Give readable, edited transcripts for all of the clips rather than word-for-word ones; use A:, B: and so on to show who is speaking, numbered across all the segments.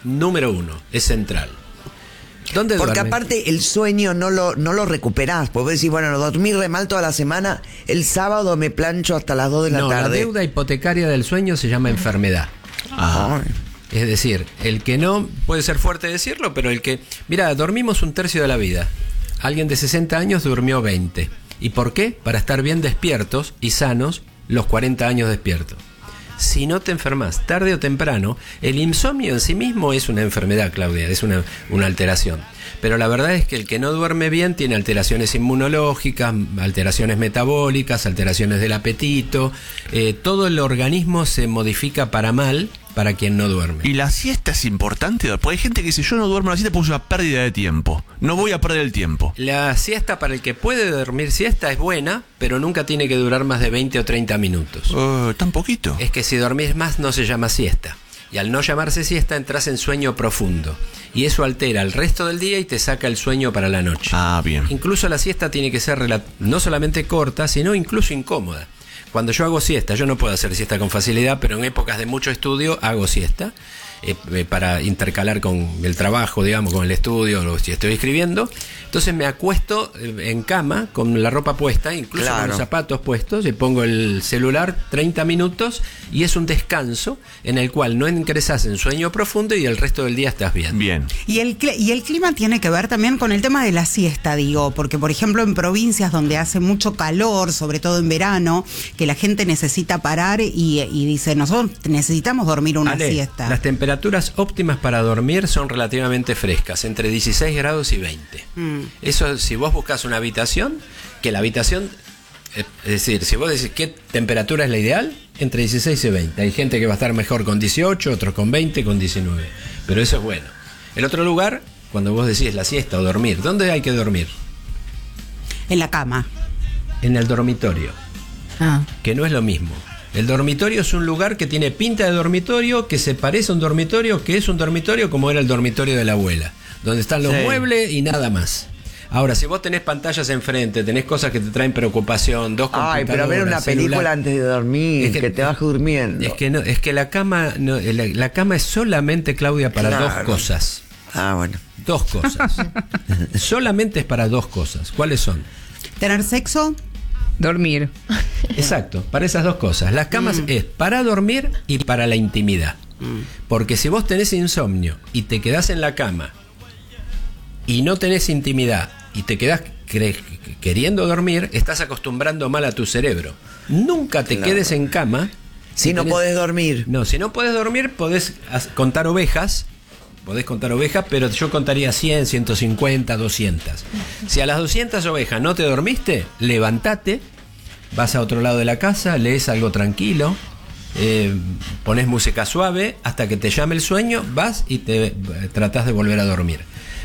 A: número uno, es central. ¿Dónde
B: Porque
A: duerme?
B: aparte el sueño no lo recuperás. Porque vos decís, bueno, dormí re mal toda la semana, el sábado me plancho hasta las 2 de la
A: No, la
B: tarde.
A: deuda hipotecaria del sueño se llama enfermedad.
B: Ay.
A: Es decir, el que no, puede ser fuerte decirlo, pero el que... Mira, dormimos un tercio de la vida. Alguien de 60 años durmió 20. ¿Y por qué? Para estar bien despiertos y sanos los 40 años despiertos. Si no te enfermas tarde o temprano, el insomnio en sí mismo es una enfermedad, Claudia, es una alteración. Pero la verdad es que el que no duerme bien tiene alteraciones inmunológicas, alteraciones metabólicas, alteraciones del apetito. Todo el organismo se modifica para mal para quien no duerme.
C: ¿Y la siesta es importante? Porque hay gente que dice, yo no duermo la siesta porque es una pérdida de tiempo. No voy a perder el tiempo.
A: La siesta para el que puede dormir siesta es buena, pero nunca tiene que durar más de 20 o 30 minutos.
C: ¿Tan poquito?
A: Es que si dormís más no se llama siesta. Y al no llamarse siesta entras en sueño profundo. Y eso altera el resto del día y te saca el sueño para la noche.
C: Ah, bien.
A: Incluso la siesta tiene que ser no solamente corta, sino incluso incómoda. Cuando yo hago siesta, yo no puedo hacer siesta con facilidad, pero en épocas de mucho estudio hago siesta para intercalar con el trabajo, digamos, con el estudio, o si estoy escribiendo. Entonces me acuesto en cama con la ropa puesta, incluso con los zapatos puestos, y pongo el celular 30 minutos y es un descanso en el cual no ingresas en sueño profundo y el resto del día estás bien.
C: Bien.
D: Y el clima tiene que ver también con el tema de la siesta, digo, porque por ejemplo en provincias donde hace mucho calor, sobre todo en verano, que la gente necesita parar y dice, nosotros necesitamos dormir una siesta.
A: Las temperaturas óptimas para dormir son relativamente frescas, entre 16 grados y 20. Eso, si vos buscas una habitación, que la habitación, es decir, si vos decís qué temperatura es la ideal, entre 16 y 20. Hay gente que va a estar mejor con 18, otros con 20, con 19. Pero eso es bueno. El otro lugar, cuando vos decís la siesta o dormir, ¿dónde hay que dormir?
D: En la cama.
A: En el dormitorio. Que no es lo mismo. El dormitorio es un lugar que tiene pinta de dormitorio, que se parece a un dormitorio, que es un dormitorio como era el dormitorio de la abuela, donde están los muebles y nada más. Ahora, si vos tenés pantallas enfrente, tenés cosas que te traen preocupación, dos computadoras,
B: pero a ver una película
A: celular,
B: antes de dormir, que te vas durmiendo.
A: Es que no, es que la cama la cama es solamente, Claudia, para dos cosas.
B: Bueno.
A: Dos cosas. Solamente es para dos cosas. ¿Cuáles son?
D: ¿Tener sexo?
E: Dormir.
A: Exacto, para esas dos cosas. Las camas es para dormir y para la intimidad. Porque si vos tenés insomnio y te quedás en la cama y no tenés intimidad y te quedás queriendo dormir, estás acostumbrando mal a tu cerebro. Nunca te quedes en cama
B: si no podés dormir.
A: No, si no podés dormir, podés contar ovejas. Podés contar ovejas, pero yo contaría 100, 150, 200. Si a las 200 ovejas no te dormiste, levantate, vas a otro lado de la casa, lees algo tranquilo, pones música suave, hasta que te llame el sueño, vas y te tratás de volver a dormir.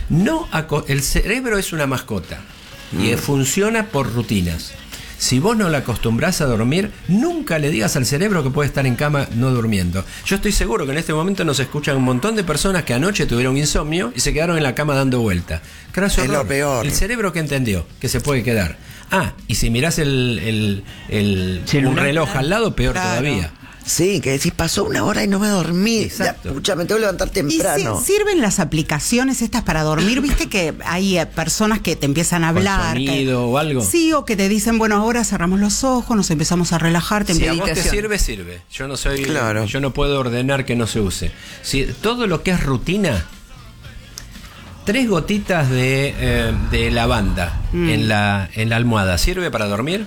A: El cerebro es una mascota y funciona por rutinas. Si vos no la acostumbrás a dormir, nunca le digas al cerebro que puede estar en cama no durmiendo. Yo estoy seguro que en este momento nos escuchan un montón de personas que anoche tuvieron insomnio y se quedaron en la cama dando vuelta.
B: Es lo peor.
A: El cerebro que entendió que se puede quedar. Y si mirás un reloj al lado, peor todavía.
B: Sí, que decís, pasó una hora y no me dormí.
A: Exacto.
B: Pucha, me tengo que levantar temprano.
D: ¿Y sirven las aplicaciones estas para dormir? ¿Viste que hay personas que te empiezan a hablar?
A: ¿Con sonido o algo?
D: Sí, o que te dicen, bueno, ahora cerramos los ojos, nos empezamos a relajar.
A: Si a vos te sirve, sirve. Yo no soy, yo no puedo ordenar que no se use. Si todo lo que es rutina, 3 gotitas de lavanda en la almohada, ¿sirve para dormir?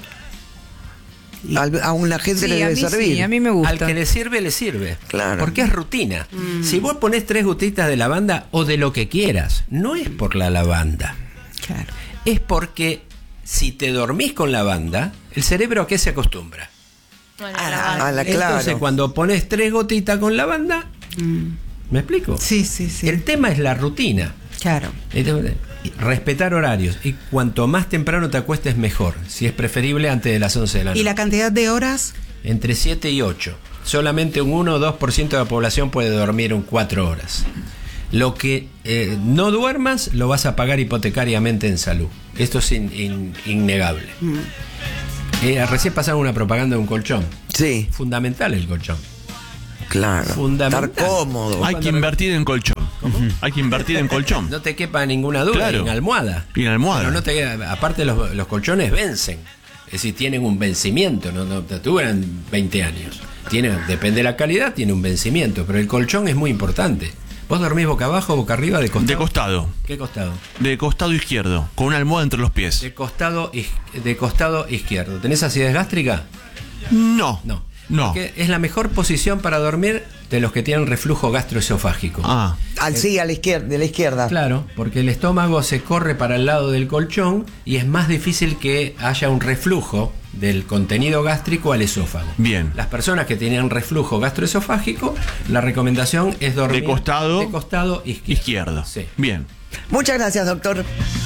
B: A una gente le debe servir.
E: Sí, a mí me gusta.
A: Al que le sirve.
B: Claro.
A: Porque es rutina. Si vos ponés 3 gotitas de lavanda o de lo que quieras, no es por la lavanda.
D: Claro.
A: Es porque si te dormís con lavanda, el cerebro ¿a qué se acostumbra? Entonces cuando pones 3 gotitas con lavanda, ¿me explico?
D: Sí.
A: El tema es la rutina.
D: Claro.
A: Respetar horarios. Y cuanto más temprano te acuestes, mejor. Si es preferible antes de las 11 de la noche.
D: ¿Y la cantidad de horas?
A: Entre 7 y 8. Solamente un 1 o 2% de la población puede dormir 4 horas. Lo que no duermas lo vas a pagar hipotecariamente en salud. Esto es innegable. Recién pasaron una propaganda de un colchón.
B: Sí.
A: Fundamental el colchón.
B: Claro.
A: Fundamental.
B: Estar cómodo.
C: Hay que invertir en colchón. Hay que invertir en colchón.
A: No te quepa ninguna duda,
C: Claro.
A: en almohada.
C: Y en almohada.
A: Pero no te, aparte los colchones vencen. Es decir, tienen un vencimiento, no te duran 20 años. Depende de la calidad, tiene un vencimiento, pero el colchón es muy importante. ¿Vos dormís boca abajo, boca arriba, de costado?
C: De costado.
A: ¿Qué costado?
C: De costado izquierdo, con una almohada entre los pies.
A: De costado izquierdo. ¿Tenés acidez gástrica?
C: No.
A: No.
C: No.
A: Porque es la mejor posición para dormir de los que tienen reflujo gastroesofágico.
C: Ah.
B: Sí, a la izquierda, de la izquierda.
A: Claro, porque el estómago se corre para el lado del colchón y es más difícil que haya un reflujo del contenido gástrico al esófago.
C: Bien.
A: Las personas que tienen reflujo gastroesofágico, la recomendación es dormir
C: De costado
A: izquierdo. Sí.
C: Bien.
B: Muchas gracias, doctor.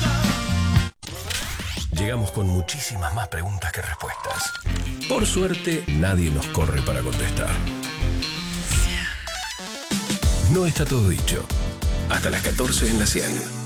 E: Llegamos con muchísimas más preguntas que respuestas. Por suerte, nadie nos corre para contestar. No está todo dicho. Hasta las 14 en La 100.